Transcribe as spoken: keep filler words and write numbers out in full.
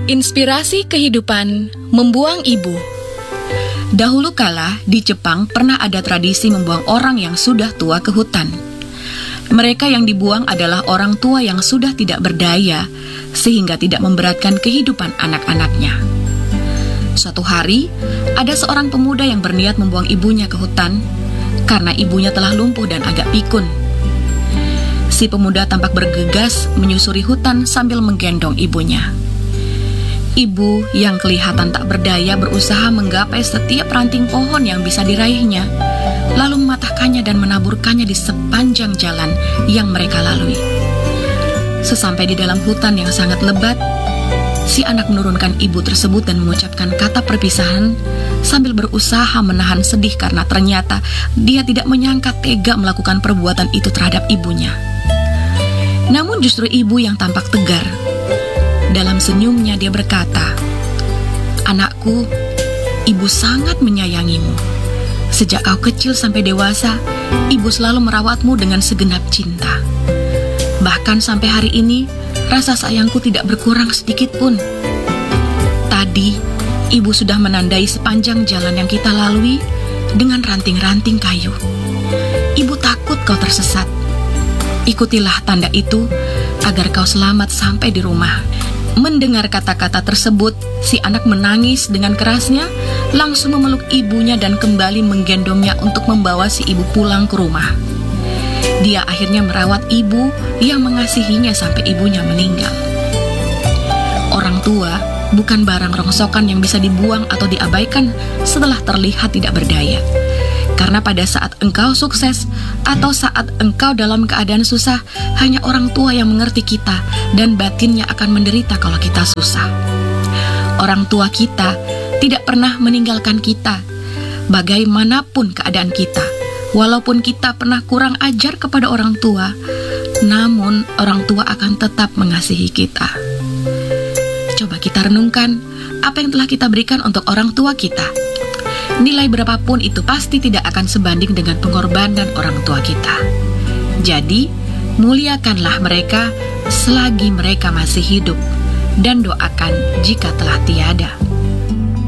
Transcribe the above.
Inspirasi kehidupan membuang ibu. Dahulu kala di Jepang pernah ada tradisi membuang orang yang sudah tua ke hutan. Mereka yang dibuang adalah orang tua yang sudah tidak berdaya, sehingga tidak memberatkan kehidupan anak-anaknya. Suatu hari, ada seorang pemuda yang berniat membuang ibunya ke hutan, karena ibunya telah lumpuh dan agak pikun. Si pemuda tampak bergegas menyusuri hutan sambil menggendong ibunya. Ibu yang kelihatan tak berdaya berusaha menggapai setiap ranting pohon yang bisa diraihnya, lalu mematahkannya dan menaburkannya di sepanjang jalan yang mereka lalui. Sesampai di dalam hutan yang sangat lebat, si anak menurunkan ibu tersebut dan mengucapkan kata perpisahan sambil berusaha menahan sedih karena ternyata dia tidak menyangka tega melakukan perbuatan itu terhadap ibunya. Namun justru ibu yang tampak tegar. Dalam senyumnya dia berkata, "Anakku, ibu sangat menyayangimu. Sejak kau kecil sampai dewasa, ibu selalu merawatmu dengan segenap cinta. Bahkan sampai hari ini, rasa sayangku tidak berkurang sedikit pun. Tadi, ibu sudah menandai sepanjang jalan yang kita lalui dengan ranting-ranting kayu. Ibu takut kau tersesat. Ikutilah tanda itu agar kau selamat sampai di rumah." Mendengar kata-kata tersebut, si anak menangis dengan kerasnya, langsung memeluk ibunya dan kembali menggendongnya untuk membawa si ibu pulang ke rumah. Dia akhirnya merawat ibu yang mengasihinya sampai ibunya meninggal. Orang tua bukan barang rongsokan yang bisa dibuang atau diabaikan setelah terlihat tidak berdaya. Karena pada saat engkau sukses atau saat engkau dalam keadaan susah, hanya orang tua yang mengerti kita dan batinnya akan menderita kalau kita susah. Orang tua kita tidak pernah meninggalkan kita, bagaimanapun keadaan kita. Walaupun kita pernah kurang ajar kepada orang tua, namun orang tua akan tetap mengasihi kita. Coba kita renungkan apa yang telah kita berikan untuk orang tua kita. Nilai berapapun itu pasti tidak akan sebanding dengan pengorbanan orang tua kita. Jadi, muliakanlah mereka selagi mereka masih hidup dan doakan jika telah tiada.